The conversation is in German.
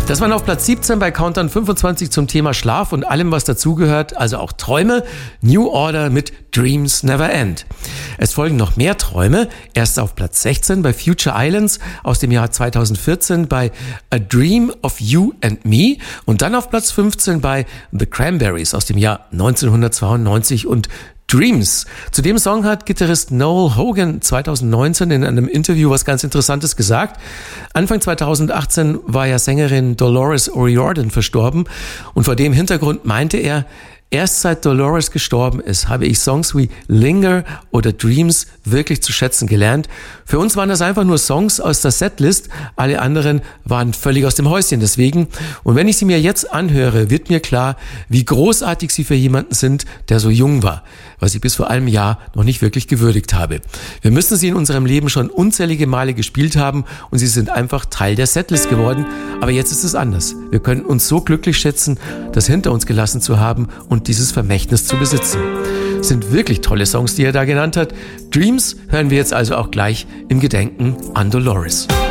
Das waren auf Platz 17 bei Countdown 25 zum Thema Schlaf und allem, was dazugehört, also auch Träume. New Order mit Dreams Never End. Es folgen noch mehr Träume. Erst auf Platz 16 bei Future Islands aus dem Jahr 2014 bei A Dream of You and Me und dann auf Platz 15 bei The Cranberries aus dem Jahr 1992 und Dreams. Zu dem Song hat Gitarrist Noel Hogan 2019 in einem Interview was ganz Interessantes gesagt. Anfang 2018 war ja Sängerin Dolores O'Riordan verstorben und vor dem Hintergrund meinte er, erst seit Dolores gestorben ist, habe ich Songs wie Linger oder Dreams wirklich zu schätzen gelernt. Für uns waren das einfach nur Songs aus der Setlist, alle anderen waren völlig aus dem Häuschen deswegen. Und wenn ich sie mir jetzt anhöre, wird mir klar, wie großartig sie für jemanden sind, der so jung war, was ich bis vor einem Jahr noch nicht wirklich gewürdigt habe. Wir müssen sie in unserem Leben schon unzählige Male gespielt haben und sie sind einfach Teil der Setlist geworden. Aber jetzt ist es anders. Wir können uns so glücklich schätzen, das hinter uns gelassen zu haben und dieses Vermächtnis zu besitzen. Es sind wirklich tolle Songs, die er da genannt hat. Dreams hören wir jetzt also auch gleich im Gedenken an Dolores.